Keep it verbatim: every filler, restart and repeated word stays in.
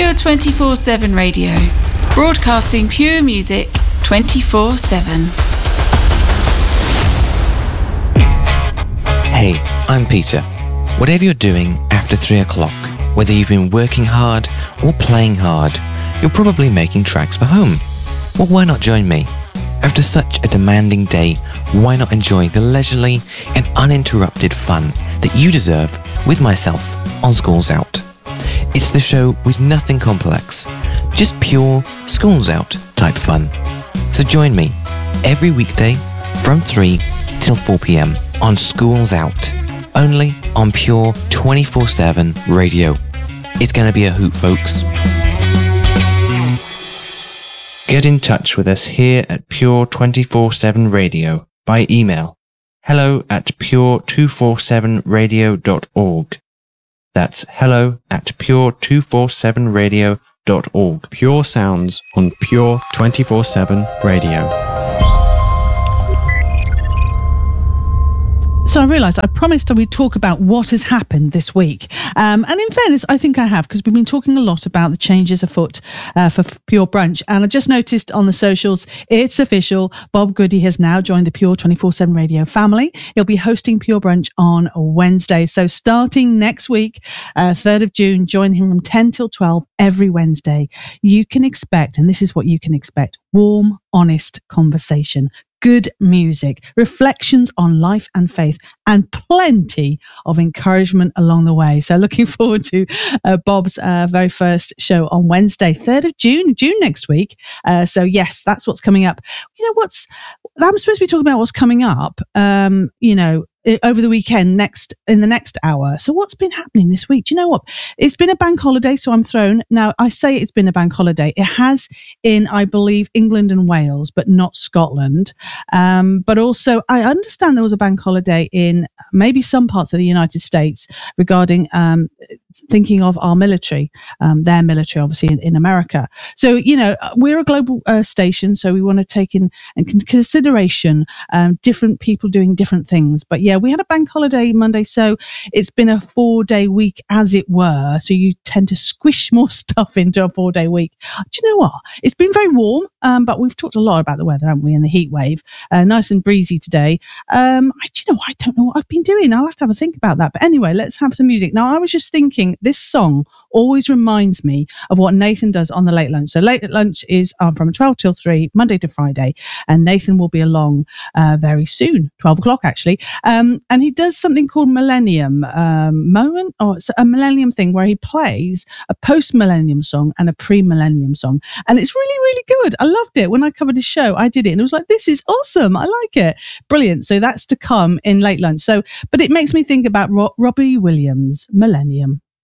Pure twenty-four seven Radio, broadcasting pure music twenty-four seven. Hey, I'm Peter. Whatever you're doing after three o'clock, whether you've been working hard or playing hard, you're probably making tracks for home. Well, why not join me? After such a demanding day, why not enjoy the leisurely and uninterrupted fun that you deserve with myself on Schools Out? It's the show with nothing complex, just pure Schools Out type fun. So join me every weekday from three till four p.m. on Schools Out, only on Pure twenty-four seven Radio. It's going to be a hoot, folks. Get in touch with us here at Pure twenty-four seven Radio by email hello at pure two forty-seven radio dot org. That's hello at pure two forty-seven radio dot org. Pure sounds on Pure twenty-four seven Radio. So I realised I promised I would talk about what has happened this week. Um, and in fairness, I think I have, because we've been talking a lot about the changes afoot uh, for Pure Brunch. And I just noticed on the socials, it's official. Bob Goody has now joined the Pure twenty-four seven Radio family. He'll be hosting Pure Brunch on Wednesday. So starting next week, uh, third of June, join him from ten till twelve every Wednesday. You can expect, and this is what you can expect, warm, honest conversation, good music, reflections on life and faith, and plenty of encouragement along the way. So looking forward to uh, Bob's uh, very first show on Wednesday, third of June, June next week. Uh, so yes, that's what's coming up. You know, what's, I'm supposed to be talking about what's coming up, um, you know, over the weekend, next in the next hour. So what's been happening this week? Do you know what? It's been a bank holiday, so I'm thrown. Now, I say it's been a bank holiday. It has in, I believe, England and Wales, but not Scotland. Um, but also, I understand there was a bank holiday in maybe some parts of the United States regarding um, thinking of our military, um, their military, obviously, in, in America. So, you know, we're a global uh, station, so we want to take in, in consideration um, different people doing different things. But yeah, we had a bank holiday Monday, so it's been a four-day week, as it were. So you tend to squish more stuff into a four-day week. Do you know what? It's been very warm, um, but we've talked a lot about the weather, haven't we, and the heat wave. Uh, nice and breezy today. Um, I, do you know what? I don't know what I've been doing. I'll have to have a think about that. But anyway, let's have some music. Now, I was just thinking, this song always reminds me of what Nathan does on the Late Lunch. So Late Lunch is um, from twelve till three, Monday to Friday, and Nathan will be along uh, very soon, twelve o'clock actually. Um, and he does something called Millennium um, Moment, or it's a Millennium thing where he plays a post-millennium song and a pre-millennium song. And it's really, really good. I loved it. When I covered his show, I did it. And it was like, this is awesome. I like it. Brilliant. So that's to come in Late Lunch. So, but it makes me think about Ro- Robbie Williams, Millennium.